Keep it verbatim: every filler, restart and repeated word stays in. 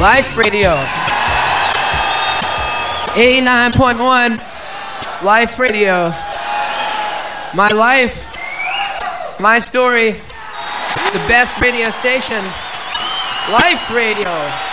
Life Radio. eighty-nine point one Life Radio. My life, my story, the best radio station, Life Radio.